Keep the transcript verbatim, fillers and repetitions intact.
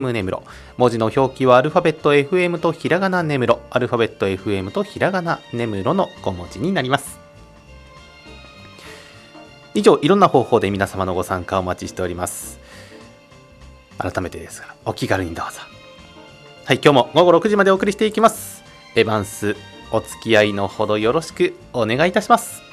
根室。文字の表記はアルファベット エフエム とひらがな根室。アルファベット エフエム とひらがな根室のご文字になります。以上、いろんな方法で皆様のご参加をお待ちしております。改めてですが、お気軽にどうぞ。はい、今日もごごろくじまでお送りしていきます。エヴァンス、お付き合いのほどよろしくお願いいたします。